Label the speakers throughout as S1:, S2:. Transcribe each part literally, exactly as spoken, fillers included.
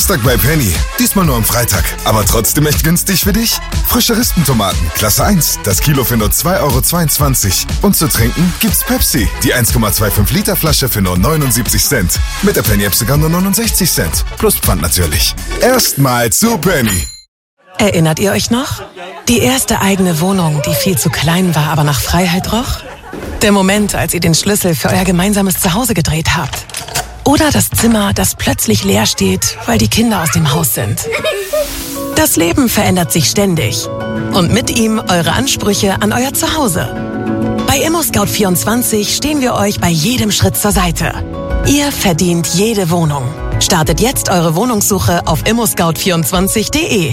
S1: Samstag bei Penny. Diesmal nur am Freitag. Aber trotzdem echt günstig für dich? Frische Rispentomaten, Klasse eins. Das Kilo für nur zwei Euro zweiundzwanzig. Und zu trinken gibt's Pepsi. Die eins Komma fünfundzwanzig Liter Flasche für nur neunundsiebzig Cent. Mit der Penny-App sogar nur neunundsechzig Cent. Plus Pfand natürlich. Erstmal zu Penny.
S2: Erinnert ihr euch noch? Die erste eigene Wohnung, die viel zu klein war, aber nach Freiheit roch? Der Moment, als ihr den Schlüssel für euer gemeinsames Zuhause gedreht habt? Oder das Zimmer, das plötzlich leer steht, weil die Kinder aus dem Haus sind? Das Leben verändert sich ständig. Und mit ihm eure Ansprüche an euer Zuhause. Bei ImmoScout vierundzwanzig stehen wir euch bei jedem Schritt zur Seite. Ihr verdient jede Wohnung. Startet jetzt eure Wohnungssuche auf immo scout vierundzwanzig punkt de.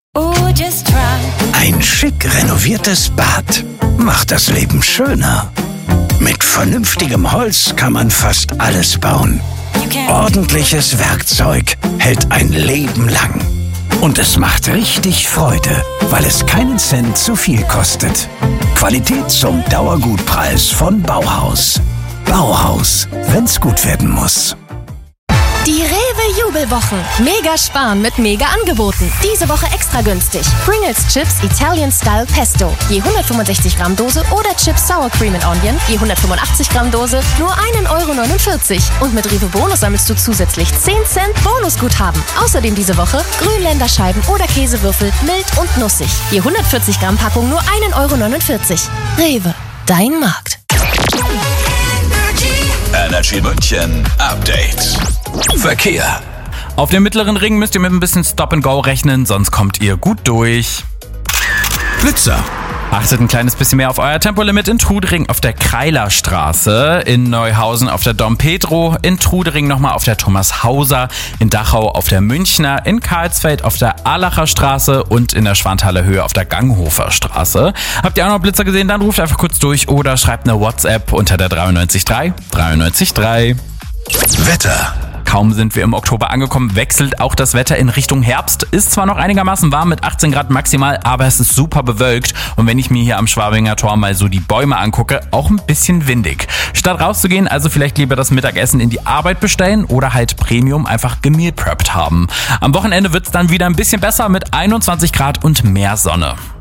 S3: Ein schick renoviertes Bad macht das Leben schöner. Mit vernünftigem Holz kann man fast alles bauen. Ordentliches Werkzeug hält ein Leben lang. Und es macht richtig Freude, weil es keinen Cent zu viel kostet. Qualität zum Dauergutpreis von Bauhaus. Bauhaus, wenn's gut werden muss.
S4: Die Rewe-Jubelwochen. Mega sparen mit Mega-Angeboten. Diese Woche extra günstig. Pringles Chips Italian Style Pesto. Je hundertfünfundsechzig Gramm Dose oder Chips Sour Cream and Onion. Je hundertfünfundachtzig Gramm Dose. Nur ein Euro neunundvierzig. Und mit Rewe Bonus sammelst du zusätzlich zehn Cent Bonusguthaben. Außerdem diese Woche Grünländerscheiben oder Käsewürfel mild und nussig. Je hundertvierzig Gramm Packung nur ein Euro neunundvierzig. Rewe. Dein Markt.
S5: Energy München Update. Verkehr.
S6: Auf dem mittleren Ring müsst ihr mit ein bisschen Stop and Go rechnen, sonst kommt ihr gut durch.
S5: Blitzer.
S6: Achtet ein kleines bisschen mehr auf euer Tempolimit in Trudering auf der Kreilerstraße, in Neuhausen auf der Dom Pedro, in Trudering nochmal auf der Thomas Hauser, in Dachau auf der Münchner, in Karlsfeld auf der Erlacher Straße und in der Schwanthaler Höhe auf der Ganghofer Straße. Habt ihr auch noch Blitzer gesehen? Dann ruft einfach kurz durch oder schreibt eine WhatsApp unter der dreiundneunzig drei dreiundneunzig drei.
S5: Wetter.
S6: Kaum sind wir im Oktober angekommen, wechselt auch das Wetter in Richtung Herbst. Ist zwar noch einigermaßen warm mit achtzehn Grad maximal, aber es ist super bewölkt. Und wenn ich mir hier am Schwabinger Tor mal so die Bäume angucke, auch ein bisschen windig. Statt rauszugehen, also vielleicht lieber das Mittagessen in die Arbeit bestellen oder halt Premium einfach gemeal prepped haben. Am Wochenende wird's dann wieder ein bisschen besser mit einundzwanzig Grad und mehr Sonne.